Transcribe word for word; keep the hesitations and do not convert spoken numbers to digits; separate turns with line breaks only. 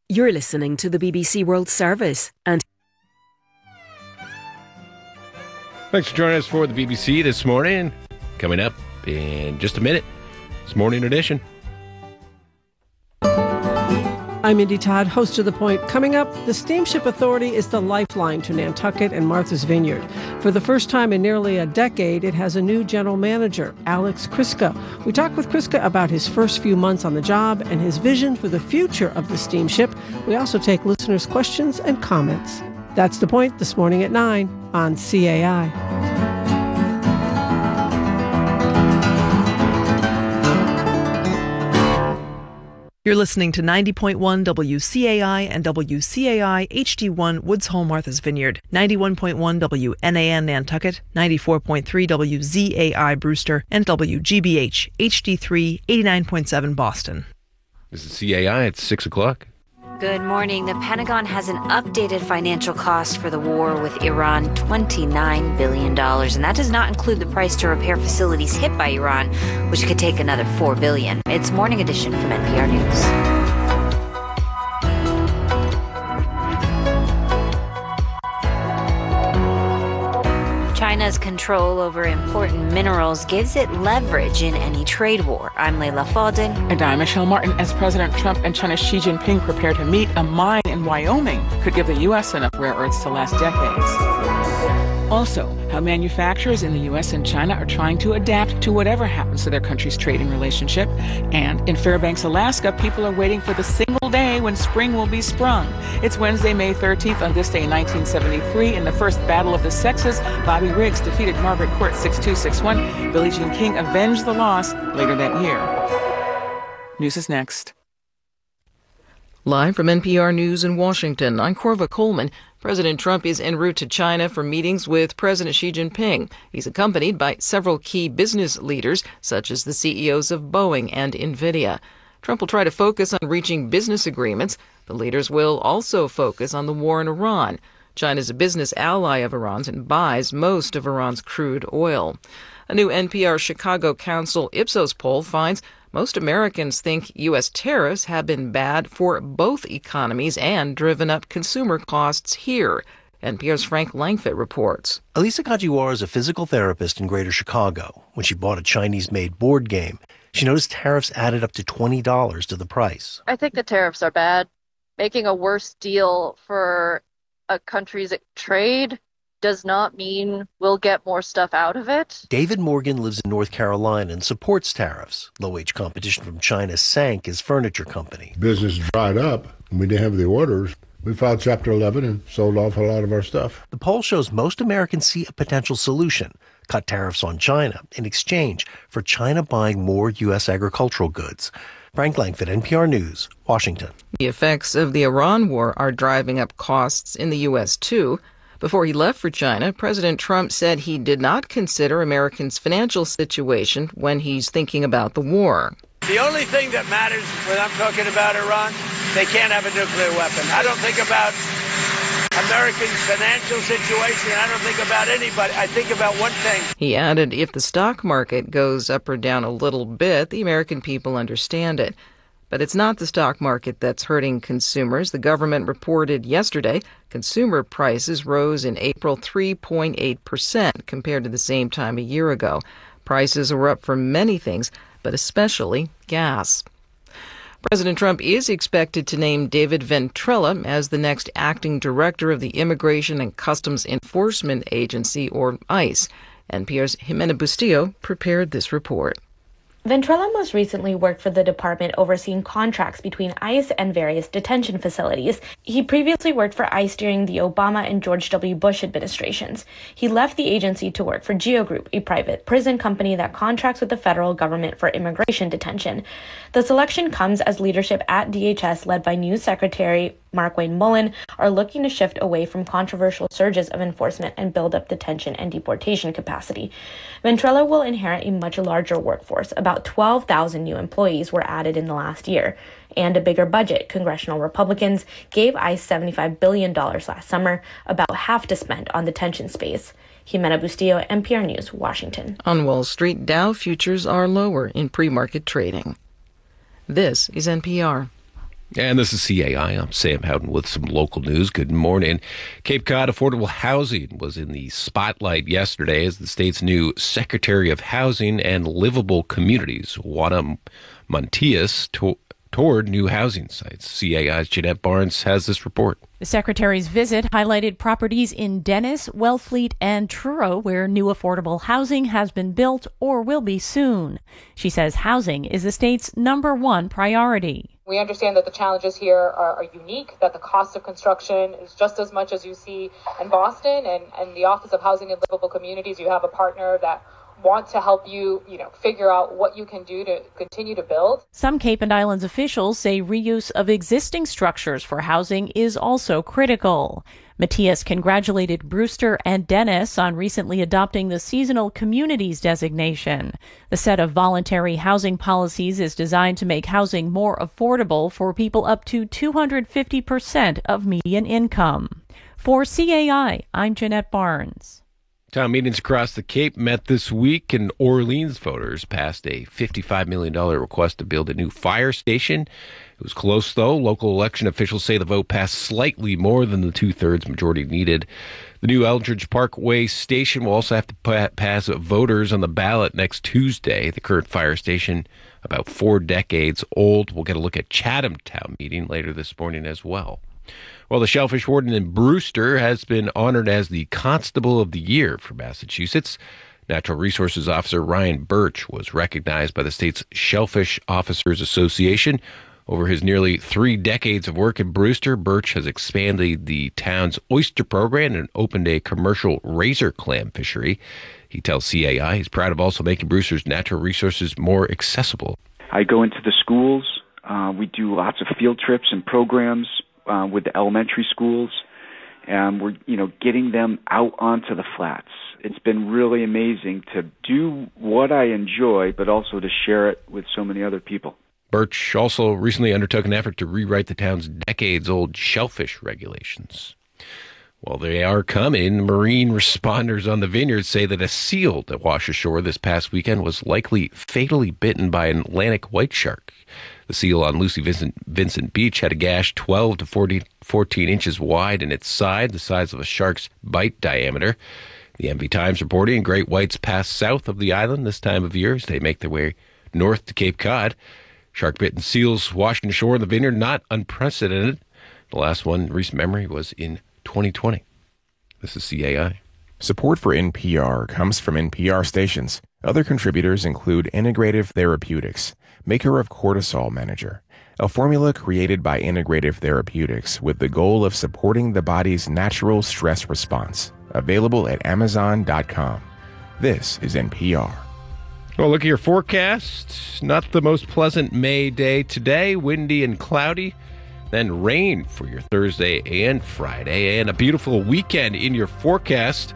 You're listening to the B B C World Service, and
thanks for joining us for the B B C this morning. Coming up in just a minute, it's Morning Edition.
I'm Mindy Todd, host of The Point. Coming up, the Steamship Authority is the lifeline to Nantucket and Martha's Vineyard. For the first time in nearly a decade, it has a new general manager, Alex Kryska. We talk with Kryska about his first few months on the job and his vision for the future of the steamship. We also take listeners' questions and comments. That's The Point this morning at nine on C A I.
You're listening to ninety point one W C A I and W C A I H D one Woods Hole, Martha's Vineyard, ninety-one point one W N A N Nantucket, ninety-four point three W Z A I Brewster, and W G B H H D three eighty-nine point seven Boston.
This is C A I at six o'clock.
Good morning. The Pentagon has an updated financial cost for the war with Iran, twenty-nine billion dollars. And that does not include the price to repair facilities hit by Iran, which could take another four billion dollars. It's Morning Edition from N P R News. China's control over important minerals gives it leverage in any trade war. I'm Leila Fadel.
And I'm Michelle Martin. As President Trump and China's Xi Jinping prepare to meet, a mine in Wyoming could give the U S enough rare earths to last decades. Also, how manufacturers in the U S and China are trying to adapt to whatever happens to their country's trading relationship. And in Fairbanks, Alaska, people are waiting for the single day when spring will be sprung. It's Wednesday, May thirteenth. On this day in nineteen seventy-three, in the first battle of the sexes, Bobby Riggs defeated Margaret Court six two six one. Billie Jean King avenged the loss later that year. News is next.
Live from N P R News in Washington, I'm Corva Coleman. President Trump is en route to China for meetings with President Xi Jinping. He's accompanied by several key business leaders, such as the C E Os of Boeing and NVIDIA. Trump will try to focus on reaching business agreements. The leaders will also focus on the war in Iran. China's a business ally of Iran's and buys most of Iran's crude oil. A new N P R Chicago Council Ipsos poll finds most Americans think U S tariffs have been bad for both economies and driven up consumer costs here. N P R's Frank Langfitt reports.
Elisa Kajiwara is a physical therapist in Greater Chicago. When she bought a Chinese-made board game, she noticed tariffs added up to twenty dollars to the price.
I think the tariffs are bad. Making a worse deal for a country's trade does not mean we'll get more stuff out of it.
David Morgan lives in North Carolina and supports tariffs. Low-wage competition from China sank his furniture company.
Business dried up, and we didn't have the orders. We filed Chapter eleven and sold off a lot of our stuff.
The poll shows most Americans see a potential solution: cut tariffs on China in exchange for China buying more U S agricultural goods. Frank Langfitt, N P R News, Washington.
The effects of the Iran war are driving up costs in the U S, too. Before he left for China, President Trump said he did not consider Americans' financial situation when he's thinking about the war.
The only thing that matters when I'm talking about Iran, they can't have a nuclear weapon. I don't think about Americans' financial situation. I don't think about anybody. I think about one thing.
He added, if the stock market goes up or down a little bit, the American people understand it. But it's not the stock market that's hurting consumers. The government reported yesterday consumer prices rose in April three point eight percent compared to the same time a year ago. Prices were up for many things, but especially gas. President Trump is expected to name David Ventrella as the next acting director of the Immigration and Customs Enforcement Agency, or ICE. N P R's Jimena Bustillo prepared this report.
Ventrella most recently worked for the department overseeing contracts between ICE and various detention facilities. He previously worked for ICE during the Obama and George W. Bush administrations. He left the agency to work for Geo Group, a private prison company that contracts with the federal government for immigration detention. The selection comes as leadership at D H S, led by new Secretary Markwayne Mullin, are looking to shift away from controversial surges of enforcement and build up detention and deportation capacity. Ventrella will inherit a much larger workforce. About twelve thousand new employees were added in the last year, and a bigger budget. Congressional Republicans gave ICE seventy-five billion dollars last summer, about half to spend on detention space. Jimena Bustillo, N P R News, Washington.
On Wall Street, Dow futures are lower in pre-market trading. This is N P R.
And this is C A I. I'm Sam Houghton with some local news. Good morning. Cape Cod affordable housing was in the spotlight yesterday as the state's new Secretary of Housing and Livable Communities, Juana Montias, to- toured new housing sites. C A I's Jeanette Barnes has this report.
The Secretary's visit highlighted properties in Dennis, Wellfleet, and Truro where new affordable housing has been built or will be soon. She says housing is the state's number one priority.
We understand that the challenges here are, are unique, that the cost of construction is just as much as you see in Boston, and, and the Office of Housing and Livable Communities, you have a partner that wants to help you, you know, figure out what you can do to continue to build.
Some Cape and Islands officials say reuse of existing structures for housing is also critical. Matthias congratulated Brewster and Dennis on recently adopting the Seasonal Communities designation. The set of voluntary housing policies is designed to make housing more affordable for people up to two hundred fifty percent of median income. For C A I, I'm Jeanette Barnes.
Town meetings across the Cape met this week, and Orleans voters passed a fifty-five million dollars request to build a new fire station. It was close, though. Local election officials say the vote passed slightly more than the two-thirds majority needed. The new Eldridge Parkway station will also have to pa- pass voters on the ballot next Tuesday. The current fire station, about four decades old. We'll get a look at Chatham Town meeting later this morning as well. Well, the Shellfish Warden in Brewster has been honored as the Constable of the Year for Massachusetts. Natural Resources Officer Ryan Birch was recognized by the state's Shellfish Officers Association. Over his nearly three decades of work in Brewster, Birch has expanded the town's oyster program and opened a commercial razor clam fishery. He tells C A I he's proud of also making Brewster's natural resources more accessible.
I go into the schools. Uh, we do lots of field trips and programs uh, with the elementary schools. And we're, you know, getting them out onto the flats. It's been really amazing to do what I enjoy, but also to share it with so many other people.
Birch also recently undertook an effort to rewrite the town's decades-old shellfish regulations. Well, they are coming. Marine responders on the Vineyard say that a seal that washed ashore this past weekend was likely fatally bitten by an Atlantic white shark. The seal on Lucy Vincent, Vincent Beach had a gash twelve to fourteen inches wide in its side, the size of a shark's bite diameter. The M V Times reporting great whites pass south of the island this time of year as they make their way north to Cape Cod. Shark-bitten seals washing ashore in the Vineyard, not unprecedented. The last one in recent memory was in twenty twenty. This is C A I.
Support for N P R comes from N P R stations. Other contributors include Integrative Therapeutics, maker of Cortisol Manager, a formula created by Integrative Therapeutics with the goal of supporting the body's natural stress response. Available at amazon dot com. This is N P R.
Well, look at your forecast. Not the most pleasant May day today. Windy and cloudy. Then rain for your Thursday and Friday. And a beautiful weekend in your forecast.